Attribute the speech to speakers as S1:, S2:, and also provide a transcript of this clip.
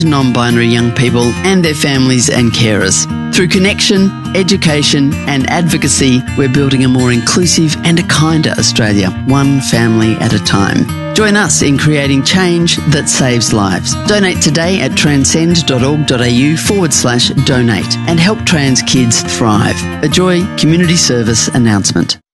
S1: non-binary young people and their families and carers. Through connection, education and advocacy, we're building a more inclusive and a kinder Australia, one family at a time. Join us in creating change that saves lives. Donate today at transcend.org.au/donate and help trans kids thrive. A Joy Community Service announcement.